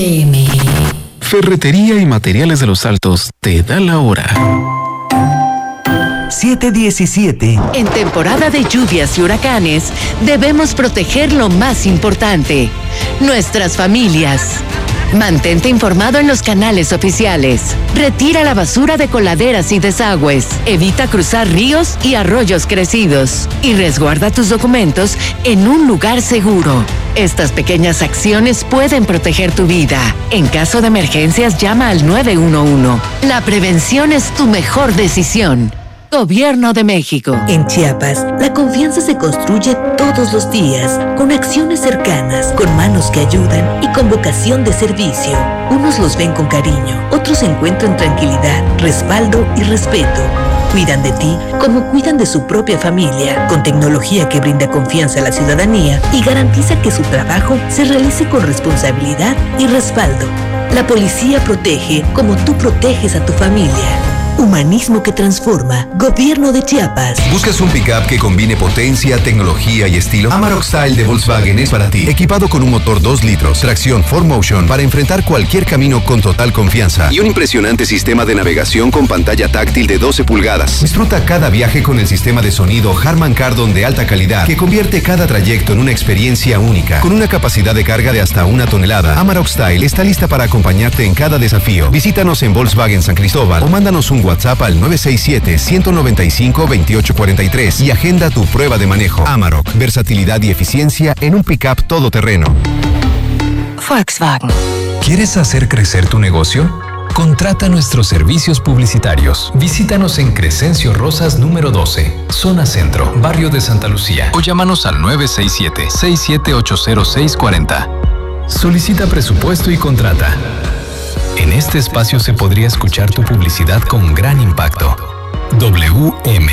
FM. Ferretería y Materiales de los Altos te da la hora. 7:17. En temporada de lluvias y huracanes, debemos proteger lo más importante, nuestras familias. Mantente informado en los canales oficiales. Retira la basura de coladeras y desagües. Evita cruzar ríos y arroyos crecidos. Y resguarda tus documentos en un lugar seguro. Estas pequeñas acciones pueden proteger tu vida. En caso de emergencias, llama al 911. La prevención es tu mejor decisión. Gobierno de México. En Chiapas, la confianza se construye todos los días, con acciones cercanas, con manos que ayudan y con vocación de servicio. Unos los ven con cariño, otros encuentran tranquilidad, respaldo y respeto. Cuidan de ti como cuidan de su propia familia, con tecnología que brinda confianza a la ciudadanía y garantiza que su trabajo se realice con responsabilidad y respaldo. La policía protege como tú proteges a tu familia. Humanismo que transforma. Gobierno de Chiapas. ¿Buscas un pickup que combine potencia, tecnología y estilo? Amarok Style de Volkswagen es para ti. Equipado con un motor 2 litros, tracción 4Motion para enfrentar cualquier camino con total confianza y un impresionante sistema de navegación con pantalla táctil de 12 pulgadas. Disfruta cada viaje con el sistema de sonido Harman Kardon de alta calidad que convierte cada trayecto en una experiencia única. Con una capacidad de carga de hasta 1 tonelada, Amarok Style está lista para acompañarte en cada desafío. Visítanos en Volkswagen San Cristóbal o mándanos un WhatsApp al 967-195-2843 y agenda tu prueba de manejo. Amarok, versatilidad y eficiencia en un pickup todoterreno. Volkswagen. ¿Quieres hacer crecer tu negocio? Contrata nuestros servicios publicitarios. Visítanos en Crescencio Rosas número 12, zona centro, barrio de Santa Lucía. O llámanos al 967-6780640. Solicita presupuesto y contrata. En este espacio se podría escuchar tu publicidad con gran impacto. WM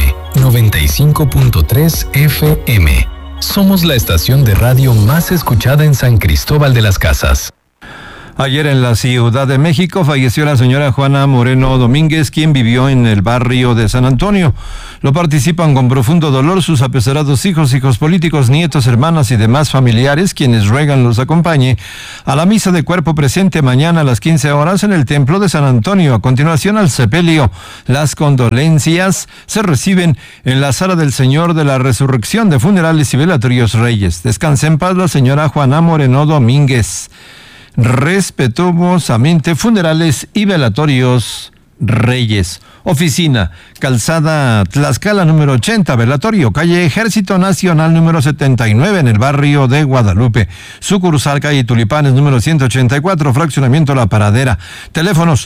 95.3 FM. Somos la estación de radio más escuchada en San Cristóbal de las Casas. Ayer en la Ciudad de México falleció la señora Juana Moreno Domínguez, quien vivió en el barrio de San Antonio. Lo participan con profundo dolor sus apesarados hijos políticos, nietos, hermanas y demás familiares, quienes ruegan los acompañe a la misa de cuerpo presente mañana a las 15 horas en el Templo de San Antonio. A continuación al sepelio. Las condolencias se reciben en la Sala del Señor de la Resurrección de Funerales y Velatorios Reyes. Descanse en paz la señora Juana Moreno Domínguez. Respetuosamente, Funerales y Velatorios Reyes. Oficina, Calzada Tlaxcala número 80, Velatorio, calle Ejército Nacional número 79 en el barrio de Guadalupe. Sucursal, calle Tulipanes número 184, fraccionamiento La Paradera. Teléfonos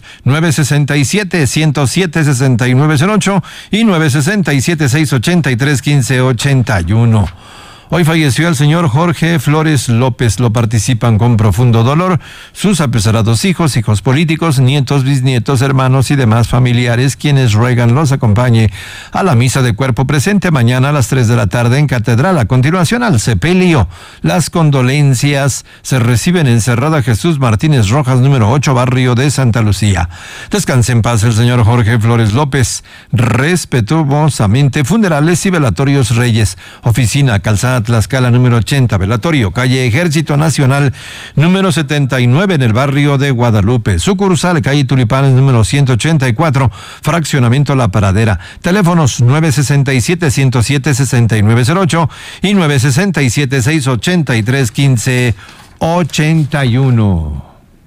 967-107-6908 y 967-683-1581. Hoy falleció el señor Jorge Flores López. Lo participan con profundo dolor sus apesarados hijos políticos, nietos, bisnietos, hermanos y demás familiares, quienes ruegan los acompañe a la misa de cuerpo presente mañana a las 3 de la tarde en Catedral. A continuación al sepelio. Las condolencias se reciben en Cerrada Jesús Martínez Rojas número 8, barrio de Santa Lucía. Descanse en paz el señor Jorge Flores López. Respetuosamente, Funerales y Velatorios Reyes. Oficina, Calzada Tlaxcala número 80, Velatorio, calle Ejército Nacional número 79 en el barrio de Guadalupe. Sucursal, calle Tulipanes número 184, fraccionamiento La Paradera. Teléfonos 967-107-6908 y 967-683-1581.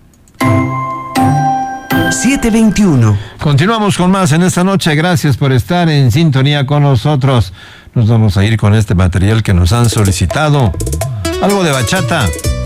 7:21. Continuamos con más en esta noche. Gracias por estar en sintonía con nosotros. Nos vamos a ir con este material que nos han solicitado. Algo de bachata.